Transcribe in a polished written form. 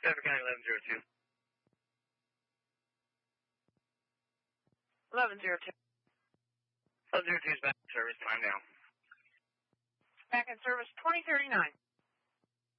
Traffic County 1102. 1102. 1102 is back in service. Time now. Back in service 2039.